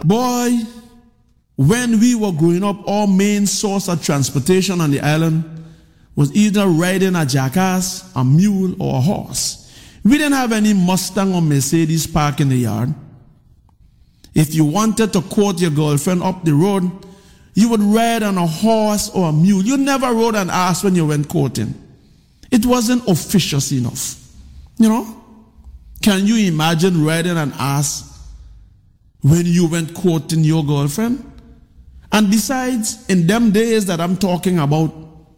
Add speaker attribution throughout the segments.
Speaker 1: Boy, when we were growing up, our main source of transportation on the island was either riding a jackass, a mule, or a horse. We didn't have any Mustang or Mercedes parked in the yard. If you wanted to court your girlfriend up the road, you would ride on a horse or a mule. You never rode an ass when you went courting. It wasn't officious enough. You know? Can you imagine riding an ass when you went courting your girlfriend? And besides, in them days that I'm talking about,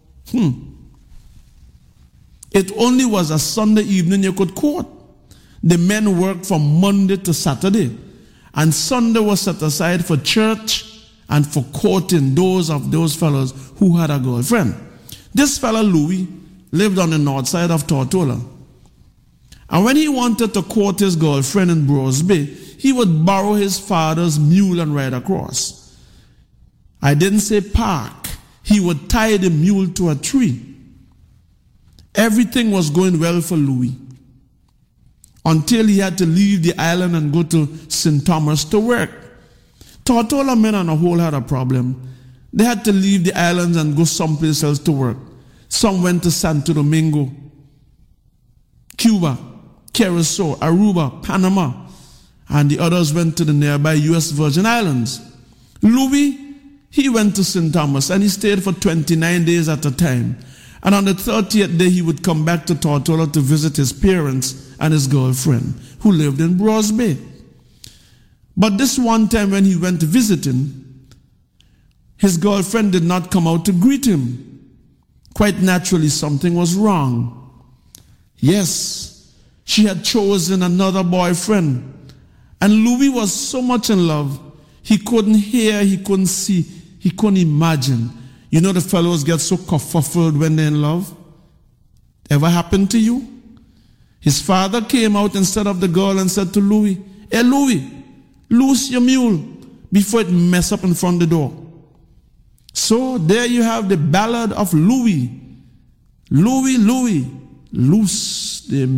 Speaker 1: it only was a Sunday evening you could court. The men worked from Monday to Saturday, and Sunday was set aside for church and for courting those fellows who had a girlfriend. This fella Louis lived on the north side of Tortola. And when he wanted to court his girlfriend in Browse Bay, he would borrow his father's mule and ride across. I didn't say park. He would tie the mule to a tree. Everything was going well for Louis until he had to leave the island and go to St. Thomas to work. Tortola men on a whole had a problem. They had to leave the islands and go someplace else to work. Some went to Santo Domingo, Cuba, Curacao, Aruba, Panama, and the others went to the nearby U.S. Virgin Islands. Louis, he went to St. Thomas and he stayed for 29 days at a time. And on the 30th day, he would come back to Tortola to visit his parents and his girlfriend, who lived in Browse Bay. But this one time when he went visiting, his girlfriend did not come out to greet him. Quite naturally, something was wrong. Yes, she had chosen another boyfriend. And Louis was so much in love, he couldn't hear, he couldn't see, he couldn't imagine. You know the fellows get so kerfuffled when they're in love? Ever happened to you? His father came out instead of the girl and said to Louis, "Hey Louis, loose your mule before it mess up in front of the door." So there you have the ballad of Louis. Louis, Louis, loose the